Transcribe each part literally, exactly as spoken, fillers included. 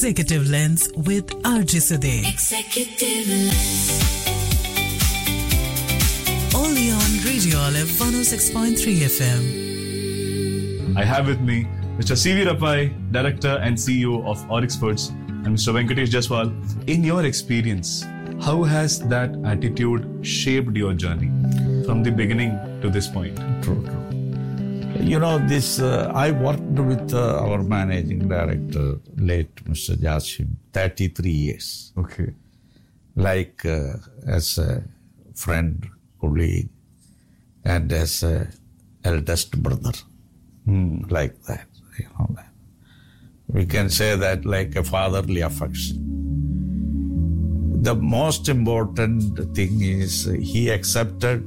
Executive Lens with R J Sudhir. Executive Lens. Only on Radio Olive one oh six point three F M. I have with me Mister C V Rappai, Director and C E O of Oryx Foods, and Mister Venkatesh Jaswal. In your experience, how has that attitude shaped your journey from the beginning to this point? True, true. You know, this, uh, I worked with uh, our managing director, late Mister Jasim, thirty-three years. Okay. Like uh, as a friend, colleague, and as a eldest brother. Hmm. Like that, you know. We can say that like a fatherly affection. The most important thing is he accepted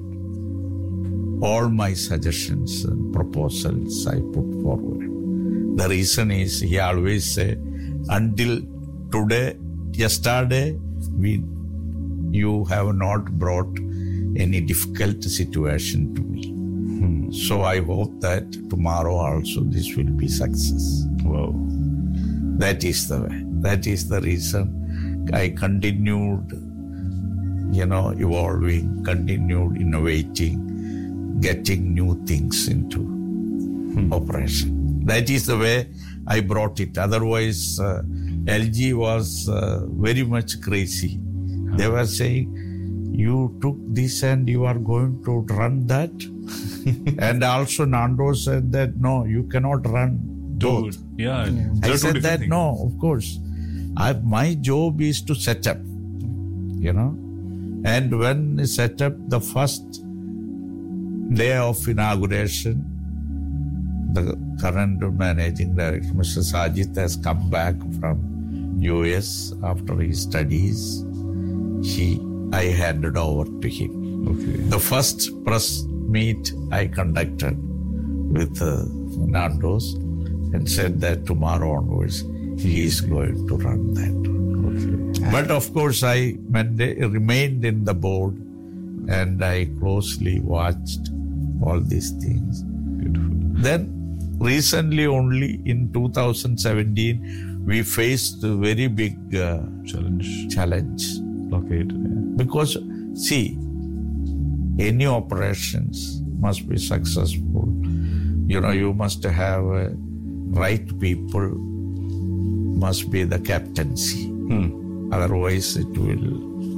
all my suggestions and proposals I put forward. The reason is he always say, until today, yesterday, we, you have not brought any difficult situation to me. Hmm. So I hope that tomorrow also this will be success. Wow. That is the way. That is the reason I continued, you know, evolving, continued innovating, getting new things into hmm. operation. That is the way I brought it. Otherwise, uh, L G was uh, very much crazy. Huh. They were saying, you took this and you are going to run that. And also Nando's said that, no, you cannot run both. Dude, yeah. yeah. I said that, things. No, of course. I, my job is to set up, you know. And when I set up the first day of inauguration, the current managing director, Mister Sajid, has come back from U S after his studies. He, I handed over to him. Okay. The first press meet I conducted with uh, Nando's and said that tomorrow onwards he is going to run that. Okay. But of course I remained in the board and I closely watched all these things. Beautiful. Then recently only in two thousand seventeen we faced a very big uh, challenge. Challenge. Blockade. Yeah. Because see, any operations must be successful. You know, you must have uh, right people, must be the captaincy. Hmm. Otherwise it will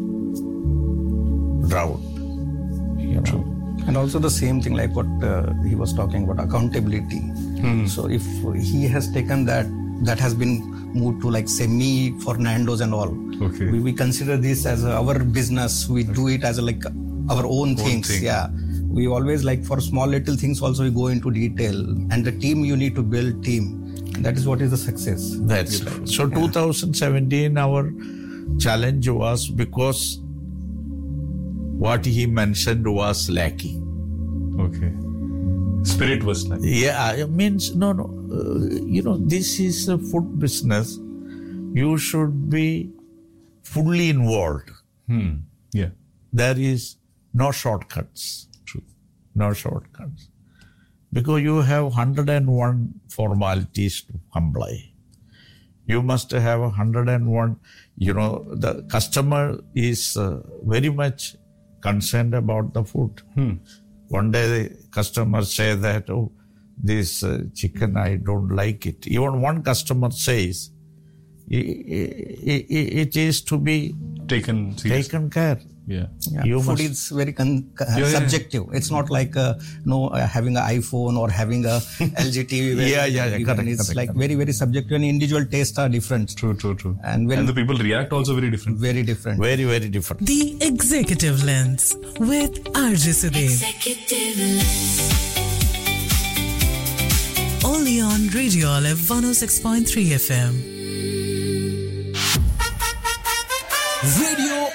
drown. You know. True. And also the same thing like what uh, he was talking about, accountability. Hmm. So if he has taken that, that has been moved to like say me for Nando's and all. Okay. We, we consider this as our business. We do it as a, like our own, own things. Thing. Yeah. We always like for small little things also we go into detail. And the team you need to build team. And that is what is the success. That's right. So yeah. twenty seventeen our challenge was because what he mentioned was lacking. Okay. Spirit was lacking. Yeah, it means, no, no. Uh, you know, this is a food business. You should be fully involved. Hmm. Yeah. There is no shortcuts. True. No shortcuts. Because you have one hundred one formalities to comply. You must have one hundred one, you know, the customer is uh, very much concerned about the food. Hmm. One day the customer say that, oh, this uh, chicken, I don't like it. Even one customer says, it, it, it is to be taken seriously. taken care. Yeah. Yeah. You Food must... is very con- uh, yeah, subjective. Yeah. It's not like uh, no uh, having an iPhone or having a L G T V. yeah, yeah, yeah. Correct, it's correct, like correct. very, very subjective and individual tastes are different. True, true, true. And, when and the people react also very different. Very different. Very, very different. The Executive Lens with R J Sudhir. Executive Lens. Only on Radio Olive one oh six point three F M.